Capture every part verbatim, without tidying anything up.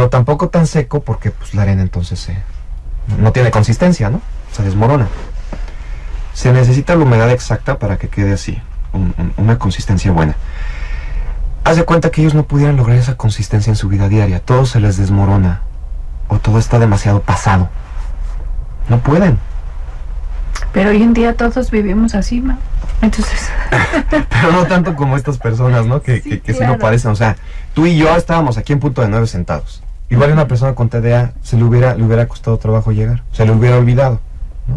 pero tampoco tan seco porque pues la arena entonces se, no tiene consistencia, ¿no? Se desmorona. Se necesita la humedad exacta para que quede así, un, un, una consistencia buena. Haz de cuenta que ellos no pudieran lograr esa consistencia en su vida diaria. Todo se les desmorona o todo está demasiado pasado. No pueden. Pero hoy en día todos vivimos así, ¿no? Entonces... Pero no tanto como estas personas, ¿no? Que sí, que, que claro. sí lo parecen. O sea, tú y yo estábamos aquí en punto de nueve sentados. Igual una persona con T D A se le hubiera, le hubiera costado trabajo llegar. Se le hubiera olvidado, ¿no?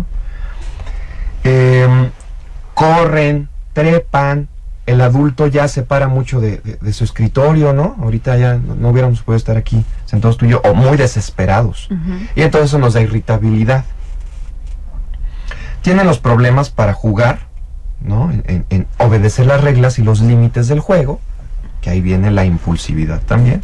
Eh, corren, trepan. El adulto ya se para mucho de, de, de su escritorio, ¿no? Ahorita ya no, no hubiéramos podido estar aquí sentados tú y yo, o muy desesperados. Uh-huh. Y entonces eso nos da irritabilidad. Tienen los problemas para jugar, ¿no? En, en, en obedecer las reglas y los límites del juego, que ahí viene la impulsividad también.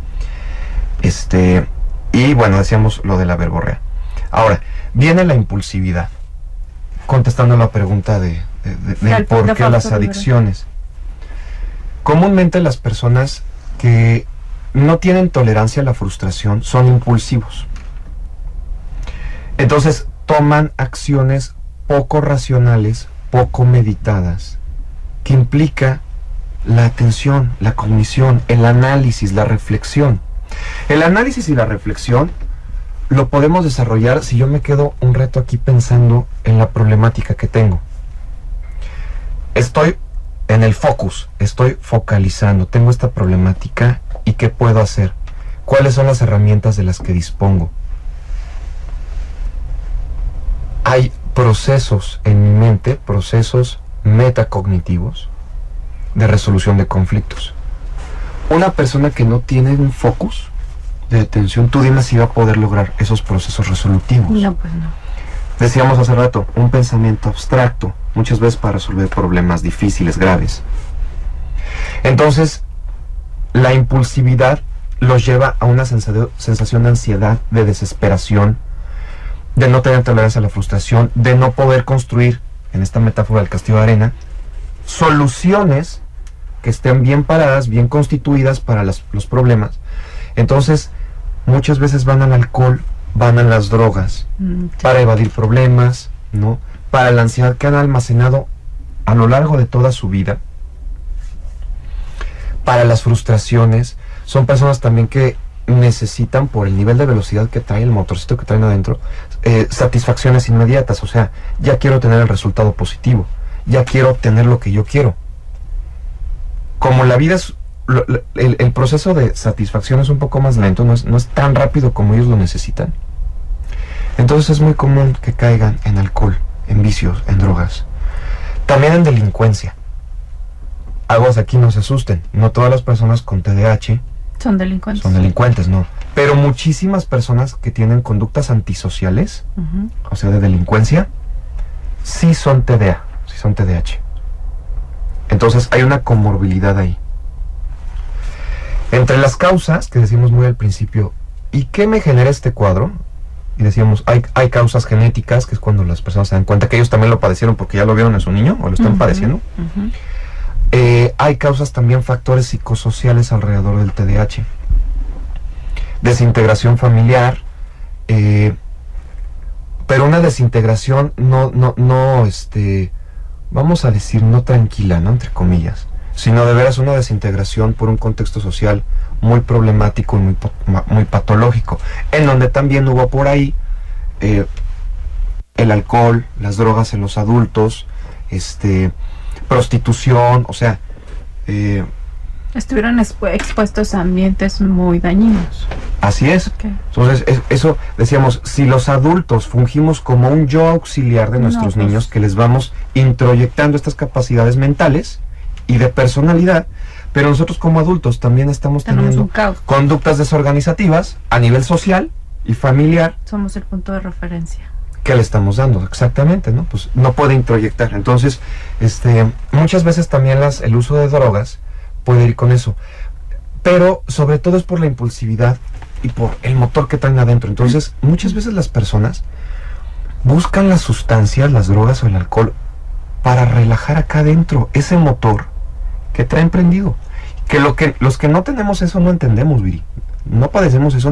Este, y bueno, decíamos lo de la verborrea. Ahora, viene la impulsividad, contestando la pregunta de, de, de, de el por qué las adicciones. Comúnmente las personas que no tienen tolerancia a la frustración son impulsivos. Entonces toman acciones poco racionales, poco meditadas, que implica la atención, la cognición, el análisis, la reflexión. El análisis y la reflexión lo podemos desarrollar si yo me quedo un rato aquí pensando en la problemática que tengo. Estoy en el focus, estoy focalizando, tengo esta problemática y ¿qué puedo hacer? ¿Cuáles son las herramientas de las que dispongo? Hay procesos en mi mente, procesos metacognitivos de resolución de conflictos. Una persona que no tiene un focus de atención, tú dime si va a poder lograr esos procesos resolutivos. No, pues no. Decíamos hace rato, un pensamiento abstracto, muchas veces para resolver problemas difíciles, graves. Entonces, la impulsividad los lleva a una sensación de ansiedad, de desesperación, de no tener tolerancia a la frustración, de no poder construir, en esta metáfora del castillo de arena, soluciones que estén bien paradas, bien constituidas para las, los problemas. Entonces, muchas veces van al alcohol, van a las drogas, mm, sí. para evadir problemas, ¿no? Para la ansiedad que han almacenado a lo largo de toda su vida, para las frustraciones. Son personas también que necesitan, por el nivel de velocidad que trae el motorcito que traen adentro, eh, satisfacciones inmediatas. O sea, ya quiero tener el resultado positivo, ya quiero obtener lo que yo quiero. Como la vida es, lo, el, el proceso de satisfacción es un poco más lento, no es, no es tan rápido como ellos lo necesitan. Entonces es muy común que caigan en alcohol, en vicios, en drogas. También en delincuencia. Aguas aquí, no se asusten. No todas las personas con T D A H son delincuentes. Son delincuentes, no. Pero muchísimas personas que tienen conductas antisociales, uh-huh. o sea, de delincuencia, sí son T D A, sí son T D A H. Entonces hay una comorbilidad ahí. Entre las causas, que decimos muy al principio, ¿y qué me genera este cuadro? Y decíamos, hay, hay causas genéticas, que es cuando las personas se dan cuenta que ellos también lo padecieron porque ya lo vieron en su niño, o lo están uh-huh. padeciendo. Uh-huh. Eh, hay causas también, factores psicosociales alrededor del T D A H. Desintegración familiar, eh, pero una desintegración no, no, no, este, vamos a decir, no tranquila, ¿no? Entre comillas, sino de veras una desintegración por un contexto social muy problemático y muy, muy patológico, en donde también hubo por ahí eh, el alcohol, las drogas en los adultos, este, prostitución, o sea... Eh, estuvieron expu expuestos a ambientes muy dañinos. Así es. Okay. Entonces, es, eso, decíamos, si los adultos fungimos como un yo auxiliar de nuestros no, pues, niños, que les vamos introyectando estas capacidades mentales y de personalidad, pero nosotros como adultos también estamos teniendo conductas desorganizativas a nivel social y familiar. Somos el punto de referencia. ¿Qué le estamos dando? Exactamente, ¿no? Pues no puede introyectar. Entonces, este, muchas veces también las, el uso de drogas puede ir con eso. Pero sobre todo es por la impulsividad y por el motor que traen adentro. Entonces, muchas veces las personas buscan las sustancias, las drogas o el alcohol para relajar acá adentro ese motor que traen prendido. Que, lo que los que no tenemos eso no entendemos, Viri. No padecemos eso.